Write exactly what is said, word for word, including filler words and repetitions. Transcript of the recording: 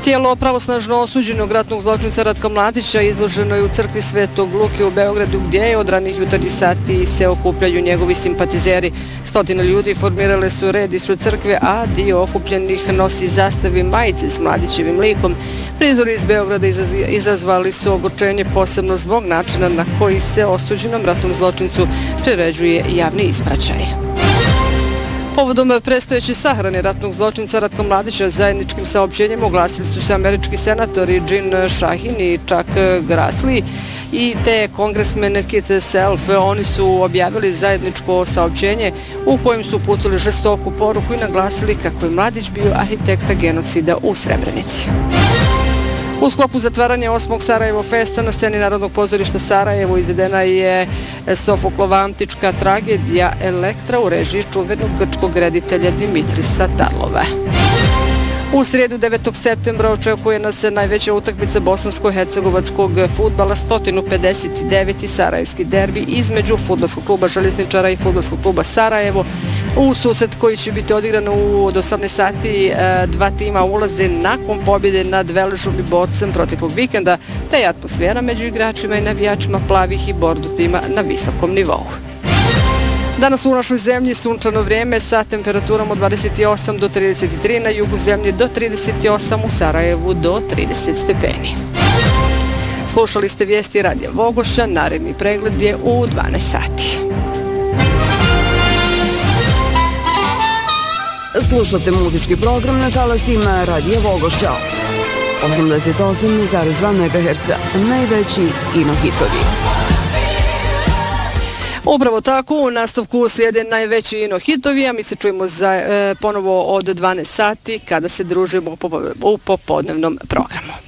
Tijelo pravosnažno osuđenog ratnog zločinca Ratka Mladića izloženo je u crkvi Svetog Luke u Beogradu, gdje je od ranih jutarnjih sati se okupljaju njegovi simpatizeri. Stotine ljudi formirale su red ispred crkve, a dio okupljenih nosi zastave majice s Mladićevim likom. Prizori iz Beograda izazvali su ogorčenje, posebno zbog načina na koji se osuđenom ratnom zločincu priređuje javni ispraćaj. Povodom predstojeće sahrane ratnog zločinca Ratka Mladića zajedničkim saopćenjem oglasili su se američki senatori Jean Shaheen i Chuck Grassley i te kongresmen Keith Self. Oni su objavili zajedničko saopćenje u kojem su uputili žestoku poruku i naglasili kako je Mladić bio arhitekta genocida u Srebrenici. U sklopu zatvaranja osmog Sarajevo Festa na sceni Narodnog pozorišta Sarajevo izvedena je sofoklova-antička tragedija Elektra u režiji čuvenog grčkog reditelja Dimitrisa Tarlova. U srijedu devetog septembra očekuje nas najveća utakmica bosansko-hercegovačkog fudbala, sto pedeset deveti sarajevski derbi između fudbalskog kluba Željezničara i fudbalskog kluba Sarajevo. U susret koji će biti odigran od osamnaest sati, dva tima ulaze nakon pobjede nad Veležom i Borcem proteklog vikenda, te je atmosfera među igračima i navijačima plavih i bordo tima na visokom nivou. Danas u našoj zemlji sunčano vrijeme sa temperaturom od dvadeset osam do trideset tri, na jugu zemlje do trideset osam, u Sarajevu do trideset stepeni. Slušali ste vijesti Radija Vogošća, naredni pregled je u dvanaest sati. Slušate muzički program na talasima Radija Vogošća. osamdeset osam zarez dva megaherca, najveći ino hitovi. Upravo tako, u nastavku slijede najveći ino hitovi, a mi se čujemo za, e, ponovo od dvanaest sati kada se družimo u popodnevnom programu.